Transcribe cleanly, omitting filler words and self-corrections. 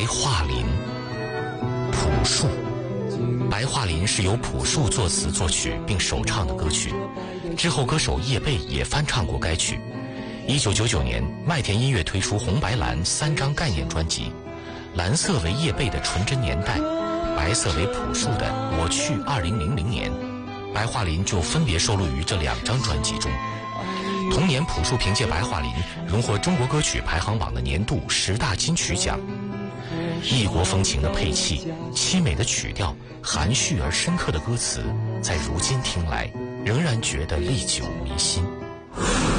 白桦林，朴树。白桦林是由朴树作词作曲并首唱的歌曲，之后歌手叶蓓也翻唱过该曲。1999年，麦田音乐推出红白蓝3张概念专辑，蓝色为叶蓓的《纯真年代》，白色为朴树的《我去2000年》，白桦林就分别收录于这2张专辑中。同年，朴树凭借白桦林荣获中国歌曲排行榜的年度10大金曲奖。异国风情的配器，凄美的曲调，含蓄而深刻的歌词，在如今听来仍然觉得历久弥新。